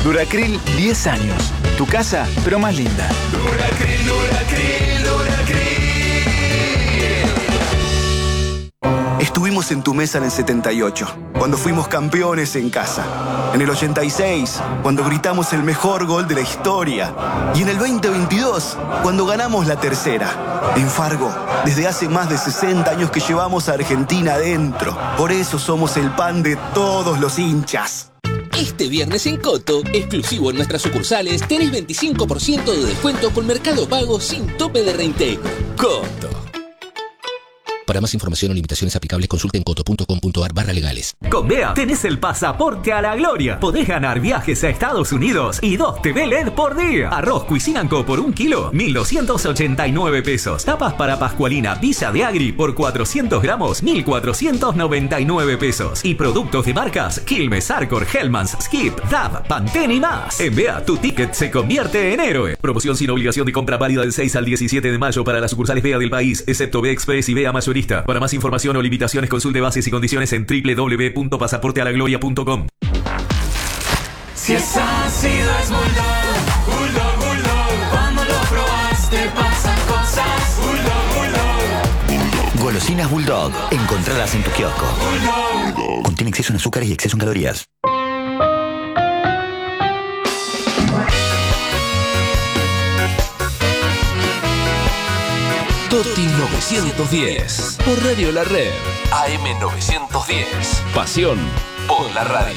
Duracril 10 años. Tu casa, pero más linda. Duracril, Duracril, Duracril. Estuvimos en tu mesa en el 78, cuando fuimos campeones en casa. En el 86, cuando gritamos el mejor gol de la historia. Y en el 2022, cuando ganamos la tercera. En Fargo, desde hace más de 60 años que llevamos a Argentina adentro. Por eso somos el pan de todos los hinchas. Este viernes en Coto, exclusivo en nuestras sucursales, tenés 25% de descuento con Mercado Pago sin tope de reintegro. Coto. Para más información o limitaciones aplicables, consulten coto.com.ar/legales. Con Bea tenés el pasaporte a la gloria. Podés ganar viajes a Estados Unidos y 2 TV LED por día. Arroz Cuisine & Co por 1 kilo, 1.289 pesos. Tapas para Pascualina, Villa de Agri por 400 gramos, 1.499 pesos. Y productos de marcas Quilmes, Arcor, Hellmann's, Skip, Dab, Pantene y más. En Bea, tu ticket se convierte en héroe. Promoción sin obligación de compra válida del 6 al 17 de mayo para las sucursales Bea del país, excepto Bea Express y Bea Mayorista. Para más información o limitaciones, consulte bases y condiciones en www.pasaportealaGloria.com. Si es ácido es Bulldog, Bulldog, Bulldog. Cuando lo probaste pasan cosas. Bulldog, Bulldog. Golosinas Bulldog. Encontralas en tu kiosco. Bulldog. Contiene exceso en azúcares y exceso en calorías. Toti 910 por Radio La Red. AM 910. Pasión por la radio.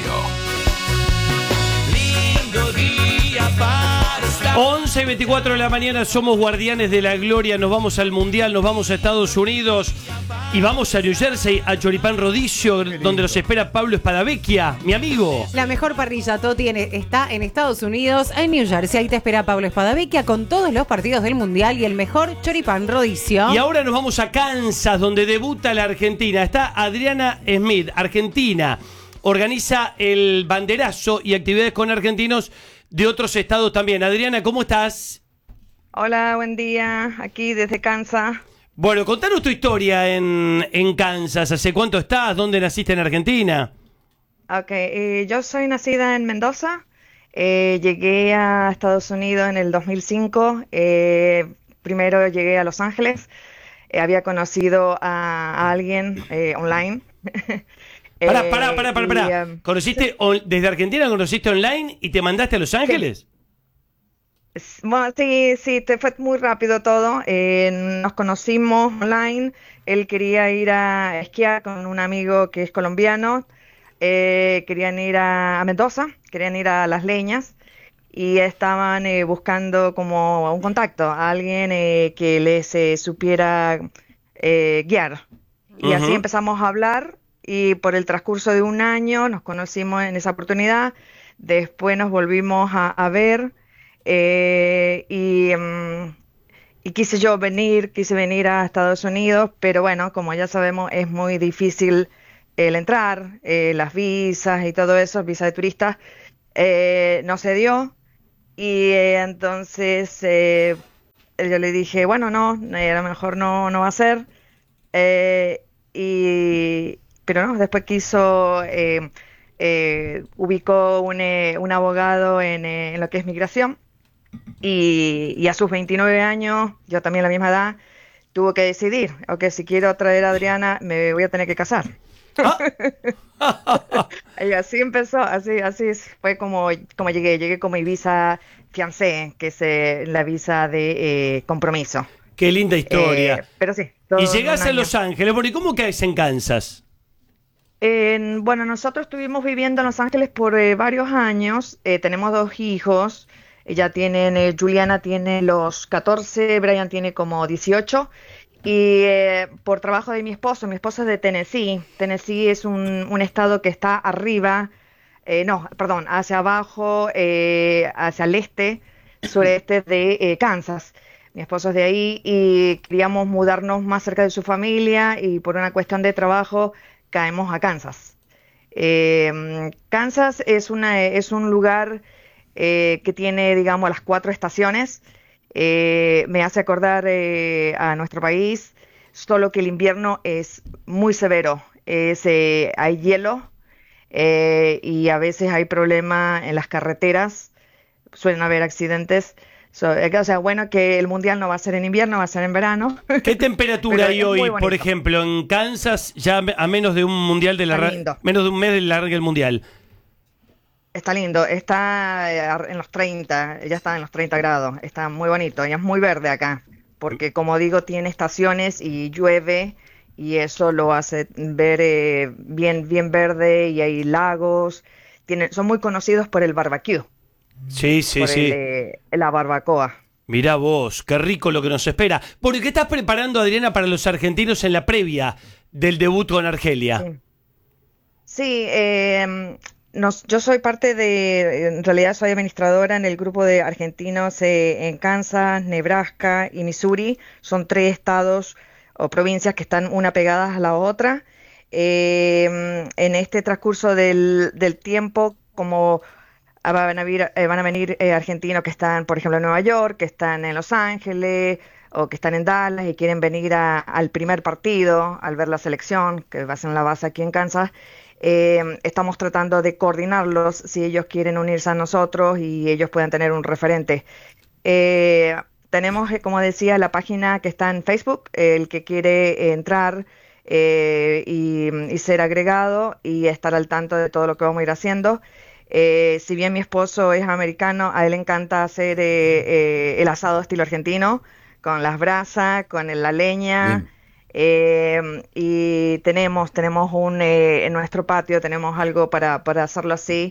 Lindo día para estar. 11:24 de la mañana, somos guardianes de la gloria. Nos vamos al Mundial, nos vamos a Estados Unidos y vamos a New Jersey, a Choripán Rodicio, donde nos espera Pablo Espadavecchia, mi amigo. La mejor parrilla, Toti, está en Estados Unidos, en New Jersey. Ahí te espera Pablo Espadavecchia con todos los partidos del Mundial y el mejor Choripán Rodicio. Y ahora nos vamos a Kansas, donde debuta la Argentina. Está Adriana Smith, Argentina. Organiza el banderazo y actividades con argentinos de otros estados también. Adriana, ¿cómo estás? Hola, buen día. Aquí desde Kansas. Bueno, contanos tu historia en Kansas. ¿Hace cuánto estás? ¿Dónde naciste en Argentina? Ok, yo soy nacida en Mendoza. Llegué a Estados Unidos en el 2005. Primero llegué a Los Ángeles. Había conocido a alguien online. Pará. ¿Conociste desde Argentina, conociste online y te mandaste a Los Ángeles? Bueno, sí, fue muy rápido todo. Nos conocimos online. Él quería ir a esquiar con un amigo que es colombiano. Querían ir a Mendoza, querían ir a Las Leñas y estaban buscando como un contacto, a alguien que les supiera guiar. Y así empezamos a hablar y por el transcurso de un año nos conocimos en esa oportunidad. Después nos volvimos a ver. Y quise venir a Estados Unidos, pero bueno, como ya sabemos, es muy difícil el entrar, las visas y todo eso, visa de turista, no se dio. Y entonces yo le dije, bueno, no, a lo mejor no va a ser. Pero no, después ubicó un abogado en lo que es migración. Y a sus 29 años, yo también a la misma edad, tuvo que decidir, ok, si quiero traer a Adriana, me voy a tener que casar. Y así empezó, así fue como llegué con mi visa fiancé, que es la visa de compromiso. Qué linda historia. Pero sí. Y llegás a Los Ángeles, bueno, ¿y cómo caes en Kansas? Bueno, nosotros estuvimos viviendo en Los Ángeles por varios años, tenemos 2 hijos. Ella Juliana tiene los 14, Brian tiene como 18. Y por trabajo de mi esposo es de Tennessee. Tennessee es un estado que está arriba, hacia abajo, hacia el sureste de Kansas. Mi esposo es de ahí y queríamos mudarnos más cerca de su familia y por una cuestión de trabajo caemos a Kansas. Kansas es un lugar que tiene, digamos, las 4 estaciones. Me hace acordar a nuestro país, solo que el invierno es muy severo. Hay hielo, y a veces hay problemas en las carreteras, suelen haber accidentes. O sea, bueno, que el mundial no va a ser en invierno, va a ser en verano. ¿Qué temperatura hay Pero es muy hoy, bonito. por ejemplo, en Kansas, ya a menos de un mundial Está lindo. menos de un mes del largue el mundial? Está lindo, está en los 30, ya está en los 30 grados, está muy bonito y es muy verde acá, porque como digo, tiene estaciones y llueve y eso lo hace ver bien verde y hay lagos, son muy conocidos por el barbecue, Sí, sí, por sí. la barbacoa. Mirá vos, qué rico lo que nos espera. ¿Por qué estás preparando, Adriana, para los argentinos en la previa del debut con Argelia? Sí, yo soy parte en realidad soy administradora en el grupo de argentinos en Kansas, Nebraska y Missouri. Son 3 estados o provincias que están una pegadas a la otra. En este transcurso del tiempo, como van a venir argentinos que están, por ejemplo, en Nueva York, que están en Los Ángeles o que están en Dallas y quieren venir al primer partido, al ver la selección, que va a ser en la base aquí en Kansas. Estamos tratando de coordinarlos si ellos quieren unirse a nosotros y ellos puedan tener un referente. Tenemos, como decía, la página que está en Facebook, el que quiere entrar y ser agregado y estar al tanto de todo lo que vamos a ir haciendo. Si bien mi esposo es americano, a él le encanta hacer el asado estilo argentino, con las brasas, con la leña. Bien. Y tenemos en nuestro patio tenemos algo para hacerlo así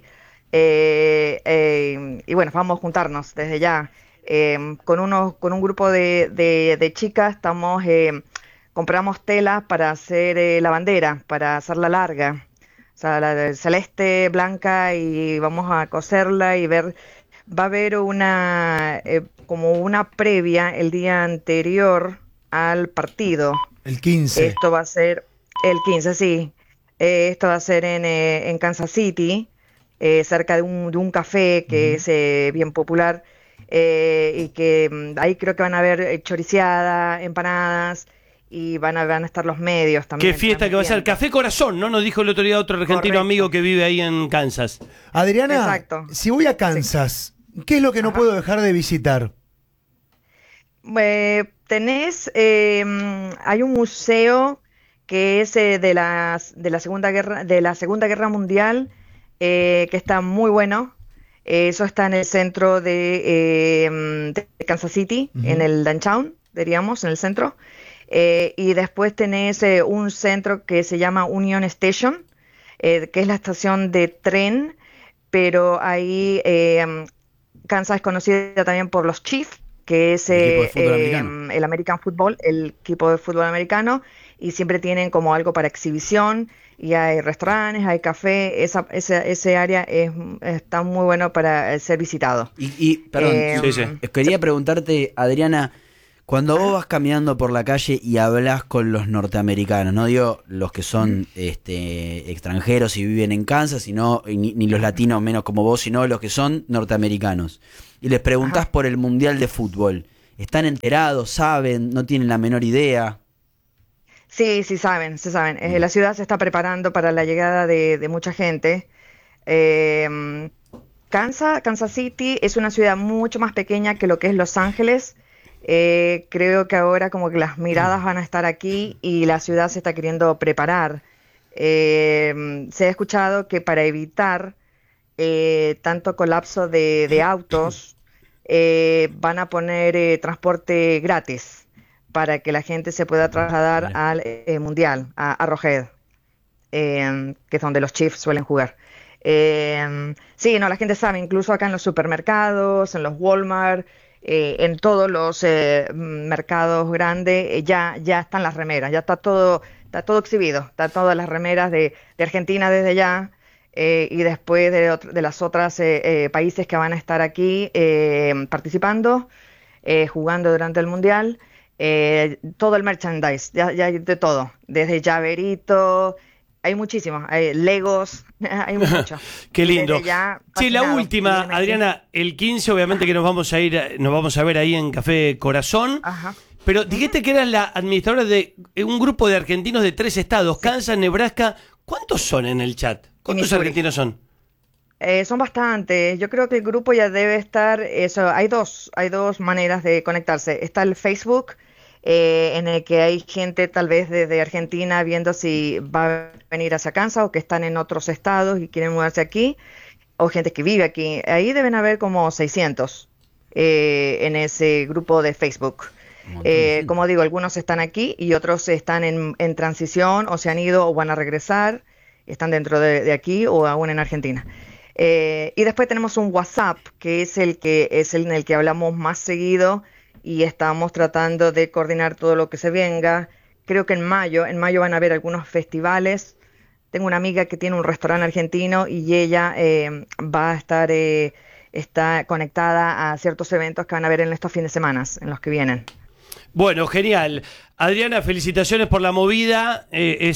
y bueno, vamos a juntarnos desde ya con un grupo de chicas. Compramos telas para hacer la bandera, para hacerla larga, o sea, la celeste, blanca, y vamos a coserla y ver. Va a haber como una previa el día anterior al partido. El 15. Esto va a ser el 15, sí. Esto va a ser en Kansas City, cerca de un café que es bien popular, y que ahí creo que van a haber choriceada, empanadas, y van a estar los medios también. Qué fiesta que va a ser. Café Corazón, ¿no? Nos dijo el otro día otro argentino. Correcto. Amigo que vive ahí en Kansas. Adriana, exacto. Si voy a Kansas, ¿qué es lo que no puedo dejar de visitar? Hay un museo que es de la Segunda Guerra Mundial, que está muy bueno. Eso está en el centro de Kansas City, en el downtown, diríamos, en el centro. Y después tenés un centro que se llama Union Station, que es la estación de tren, pero ahí Kansas es conocida también por los Chiefs, que es el American Football, el equipo de fútbol americano, y siempre tienen como algo para exhibición, y hay restaurantes, hay café. Ese área está muy bueno para ser visitado. Perdón, quería preguntarte, Adriana, cuando vos vas caminando por la calle y hablas con los norteamericanos, no digo los que son extranjeros y viven en Kansas, sino ni los latinos menos como vos, sino los que son norteamericanos, y les preguntás por el Mundial de Fútbol, ¿están enterados? ¿Saben? ¿No tienen la menor idea? Sí, saben. La ciudad se está preparando para la llegada de mucha gente. Kansas City es una ciudad mucho más pequeña que lo que es Los Ángeles. Creo que ahora como que las miradas van a estar aquí y la ciudad se está queriendo preparar. Se ha escuchado que para evitar tanto colapso de autos, van a poner transporte gratis para que la gente se pueda trasladar al Mundial, a Arrowhead, que es donde los Chiefs suelen jugar. La gente sabe, incluso acá en los supermercados, en los Walmart, en todos los mercados grandes, ya están las remeras, ya está todo exhibido, está todas las remeras de Argentina desde ya, y después de las otras países que van a estar aquí participando, jugando durante el Mundial. Todo el merchandise, ya hay de todo, desde llaverito, hay muchísimos, hay Legos, hay mucho. Qué lindo. Sí, la última, Adriana, el 15 obviamente que nos vamos a ver ahí en Café Corazón. Ajá. Pero dijiste que eras la administradora de un grupo de argentinos de 3 estados, Kansas, Nebraska. ¿Cuántos son en el chat? ¿Cuántos argentinos son? Son bastantes. Yo creo que el grupo ya debe estar. Hay dos maneras de conectarse. Está el Facebook, en el que hay gente tal vez desde Argentina viendo si va a venir hacia Kansas o que están en otros estados y quieren mudarse aquí, o gente que vive aquí. Ahí deben haber como 600 en ese grupo de Facebook. Como digo, algunos están aquí y otros están en transición o se han ido o van a regresar, están dentro de aquí o aún en Argentina. Y después tenemos un WhatsApp, que es el en el que hablamos más seguido y estamos tratando de coordinar todo lo que se venga. Creo que en mayo van a haber algunos festivales. Tengo una amiga que tiene un restaurante argentino y ella va a estar, está conectada a ciertos eventos que van a haber en estos fines de semana, en los que vienen. Bueno, genial. Adriana, felicitaciones por la movida.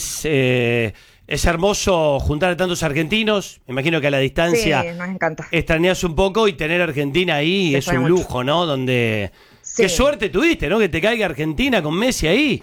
Es hermoso juntar a tantos argentinos. Me imagino que a la distancia sí, nos encanta. Extrañas un poco y tener a Argentina ahí es un lujo, ¿no? Donde sí. Qué suerte tuviste, ¿no? Que te caiga Argentina con Messi ahí.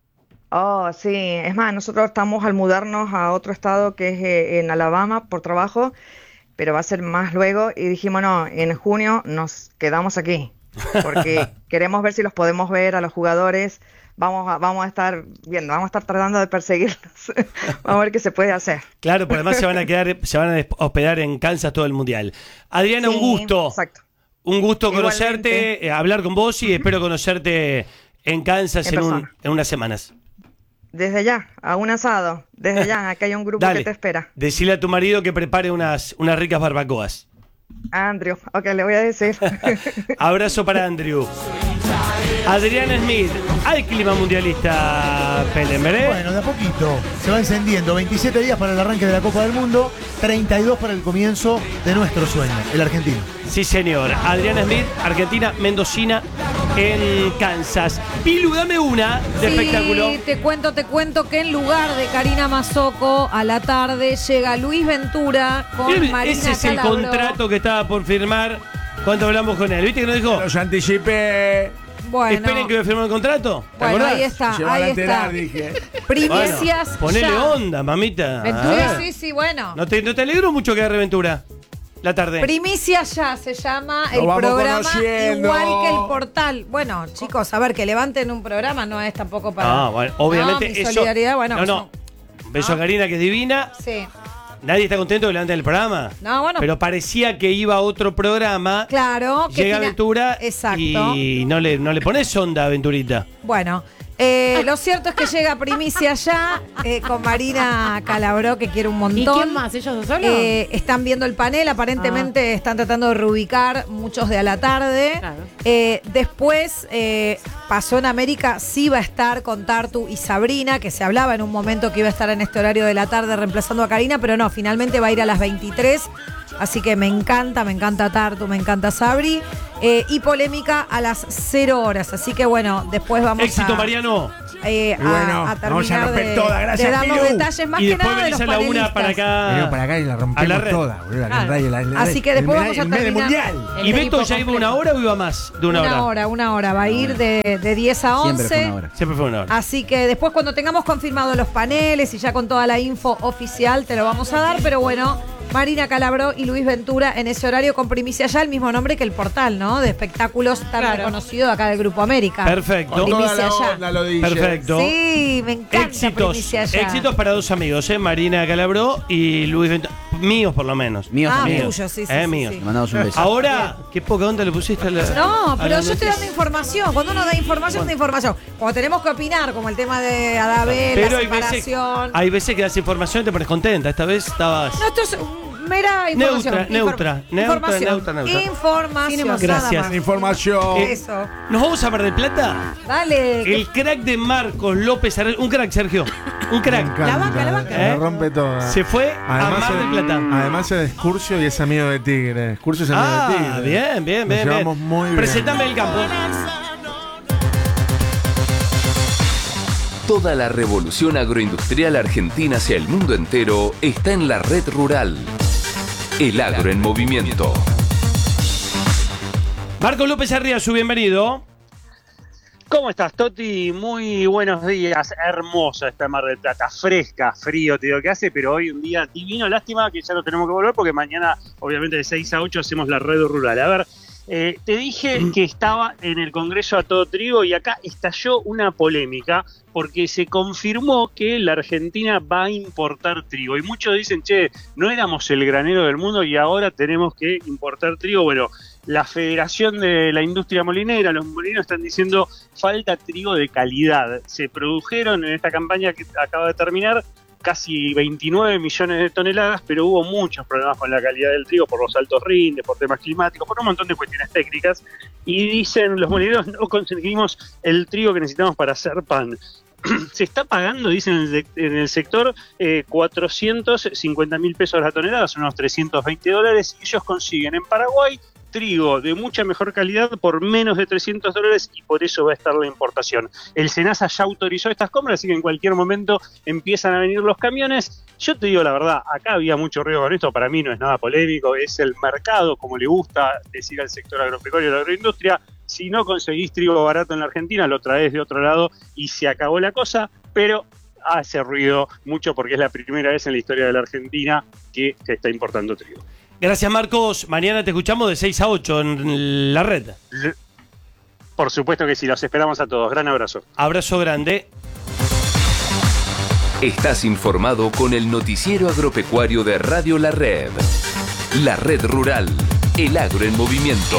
Oh, sí. Es más, nosotros estamos al mudarnos a otro estado que es en Alabama por trabajo, pero va a ser más luego. Y dijimos, no, en junio nos quedamos aquí, porque queremos ver si los podemos ver a los jugadores. Vamos a estar viendo, vamos a estar tratando de perseguirlos. Vamos a ver qué se puede hacer. Claro, porque además se van a hospedar en Kansas todo el mundial. Adriana, sí, un gusto. Exacto. Un gusto Igualmente. conocerte, hablar con vos y espero conocerte en Kansas en unas semanas. Desde ya, a un asado. Desde ya, acá hay un grupo Dale, que te espera. Decile a tu marido que prepare unas ricas barbacoas. Andrew, ok, le voy a decir. Abrazo para Andrew. Adriana Smith, al clima mundialista, Pelembre. Bueno, de a poquito se va encendiendo. 27 días para el arranque de la Copa del Mundo, 32 para el comienzo de nuestro sueño, el argentino. Sí, señor. Adriana Smith, argentina, mendocina, en Kansas. Pilu, dame una de espectáculo. Te cuento que en lugar de Karina Mazzocco, a la tarde llega Luis Ventura con Marina Ese es el Calabro. contrato que estaba por firmar. ¿Cuánto hablamos con él? ¿Viste que nos dijo? Los anticipé. Bueno, Esperen que voy a firmar el contrato. ¿Te bueno, acordás? ahí está. Dije. Primicias Bueno, ponele ya. onda, mamita. Ventura, sí, bueno. ¿No te alegro mucho que agarre Ventura? La tarde. Primicia ya se llama Lo el vamos programa, conociendo. igual que el portal. Bueno, chicos, a ver, que levanten un programa no es tampoco para... Bueno, obviamente No, mi eso. solidaridad, bueno. No. Beso a Karina, que es divina. Sí. Nadie está contento que levanten el programa. No, bueno. Pero parecía que iba a otro programa. Claro. que Llega Ventura. Exacto. Y no le pones onda a Venturita. Bueno, lo cierto es que llega Primicia ya con Marina Calabro, que quiere un montón. ¿Y quién más? ¿Ellos dos solos? Están viendo el panel, aparentemente están tratando de reubicar muchos de a la tarde. Claro. Después pasó en América, sí va a estar con Tartu y Sabrina, que se hablaba en un momento que iba a estar en este horario de la tarde reemplazando a Karina, pero no, finalmente va a ir a las 23. Así que me encanta Tartu, me encanta Sabri. Y polémica a las 0 horas. Así que bueno, después vamos Éxito, a... Mariano. a vamos a terminar romper toda, gracias, de dar los Pilu. detalles más Y que después nada de venís los a la una panelistas. para acá. Venimos para acá y la A la rompemos red. toda, boludo. Claro. Así que después vamos a el medio terminar. mundial. ¿Y Beto ya iba una hora o iba más de una hora? Una hora. Va a ir de 10 a 11. Siempre fue una hora. Siempre fue una hora. Así que después cuando tengamos confirmados los paneles y ya con toda la info oficial te lo vamos a dar, pero bueno, Marina Calabro y Luis Ventura en ese horario con Primicia ya, el mismo nombre que el portal, ¿no? De espectáculos tan reconocido acá del Grupo América. Perfecto. Con toda Primicia la ya. onda lo dije. Perfecto. Sí, me encanta Primicia ya. Éxitos para dos amigos, Marina Calabro y Luis Ventura. Míos, por lo menos. Míos también. tuyos, sí. Míos. Le mandamos un beso. Ahora, qué poca onda le pusiste a la. No, pero a la yo estoy noticia. dando información. Cuando uno da información, da información. Cuando tenemos que opinar, como el tema de Adabel, la Pero separación. hay veces que das información y te pones contenta. Esta vez estabas. No, esto es mera información. Neutra. Información. Gracias. nada más. Información. Eso. ¿Nos vamos a ver de plata? Dale. El crack de Marcos López Arregui. Un crack, Sergio. Un crack. La banca. La rompe toda. Se fue a Mar del Plata. Además es de Excursio y es amigo de Tigre. Excursio es amigo de Tigre. Bien. Nos llevamos muy bien. Presentame el campo. Toda la revolución agroindustrial argentina hacia el mundo entero está en la red rural. El agro en movimiento. Marcos López Arriazu, bienvenido. ¿Cómo estás, Toti? Muy buenos días. Hermosa esta Mar del Plata, fresca, frío, te digo que hace, pero hoy un día divino. Lástima que ya no tenemos que volver porque mañana, obviamente, de 6 a 8 hacemos la red rural. A ver, te dije que estaba en el Congreso a todo trigo y acá estalló una polémica porque se confirmó que la Argentina va a importar trigo. Y muchos dicen, che, no éramos el granero del mundo y ahora tenemos que importar trigo. Bueno, la Federación de la Industria Molinera, los molinos están diciendo falta trigo de calidad. Se produjeron en esta campaña que acaba de terminar casi 29 millones de toneladas, pero hubo muchos problemas con la calidad del trigo por los altos rindes, por temas climáticos, por un montón de cuestiones técnicas. Y dicen los molineros, no conseguimos el trigo que necesitamos para hacer pan. Se está pagando, dicen en el sector, 450 mil pesos la tonelada, son unos $320, y ellos consiguen en Paraguay trigo de mucha mejor calidad por menos de $300 y por eso va a estar la importación. El SENASA ya autorizó estas compras, así que en cualquier momento empiezan a venir los camiones. Yo te digo la verdad, acá había mucho riesgo con esto, para mí no es nada polémico, es el mercado, como le gusta decir al sector agropecuario y la agroindustria. Si no conseguís trigo barato en la Argentina, lo traes de otro lado y se acabó la cosa, pero hace ruido mucho porque es la primera vez en la historia de la Argentina que se está importando trigo. Gracias, Marcos. Mañana te escuchamos de 6 a 8 en la red. Por supuesto que sí, los esperamos a todos. Gran abrazo. Abrazo grande. Estás informado con el noticiero agropecuario de Radio La Red. La Red Rural. El agro en movimiento.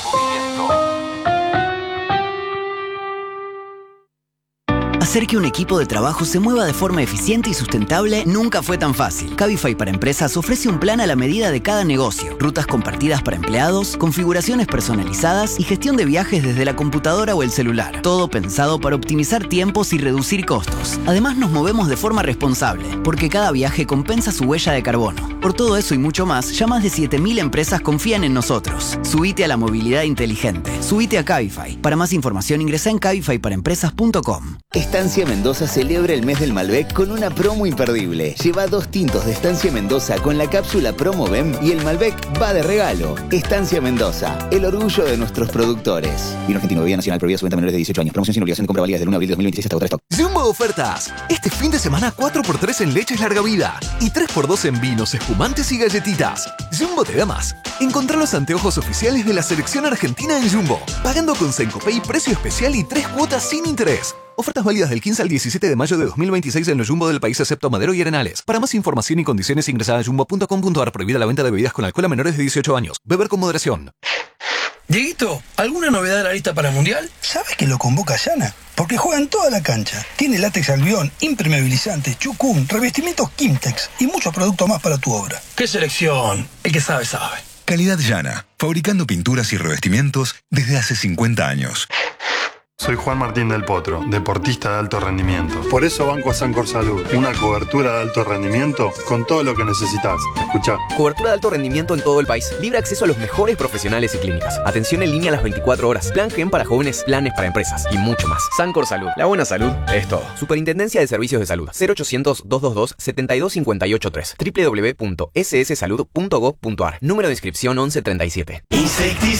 Hacer que un equipo de trabajo se mueva de forma eficiente y sustentable nunca fue tan fácil. Cabify para Empresas ofrece un plan a la medida de cada negocio, rutas compartidas para empleados, configuraciones personalizadas y gestión de viajes desde la computadora o el celular. Todo pensado para optimizar tiempos y reducir costos. Además nos movemos de forma responsable, porque cada viaje compensa su huella de carbono. Por todo eso y mucho más, ya más de 7.000 empresas confían en nosotros. Subite a la movilidad inteligente. Subite a Cabify. Para más información ingresa en cabifyparaempresas.com. Estancia Mendoza celebra el mes del Malbec con una promo imperdible. Lleva 2 tintos de Estancia Mendoza con la cápsula Promo BEM y el Malbec va de regalo. Estancia Mendoza, el orgullo de nuestros productores. Vino argentino, bebida nacional, prohibida su venta a menores de 18 años. Promoción sin obligación de compra válida desde el 1 de abril de 2026 hasta agotar stock. Jumbo ofertas. Este fin de semana 4x3 en leches larga vida y 3x2 en vinos, espumantes y galletitas. Jumbo te da más. Encontrá los anteojos oficiales de la selección argentina en Jumbo, pagando con Sencopay precio especial y 3 cuotas sin interés. Ofertas válidas del 15 al 17 de mayo de 2026 en los Jumbo del país excepto Madero y Arenales. Para más información y condiciones ingresa a jumbo.com.ar. Prohibida la venta de bebidas con alcohol a menores de 18 años. Beber con moderación. Dieguito, ¿alguna novedad de la lista para el Mundial? ¿Sabes que lo convoca Yana? Porque juega en toda la cancha. Tiene látex albión, impermeabilizante, chucum, revestimientos Kimtex y muchos productos más para tu obra. ¡Qué selección! El que sabe, sabe. Calidad Yana, fabricando pinturas y revestimientos desde hace 50 años. Soy Juan Martín del Potro, deportista de alto rendimiento. Por eso banco a Sancor Salud, una cobertura de alto rendimiento con todo lo que necesitas. Escuchá. Cobertura de alto rendimiento en todo el país. Libre acceso a los mejores profesionales y clínicas. Atención en línea a las 24 horas. Plan GEM para jóvenes, planes para empresas y mucho más. Sancor Salud. La buena salud es todo. Superintendencia de Servicios de Salud. 0800-222-72583. www.sssalud.gov.ar. Número de inscripción 1137.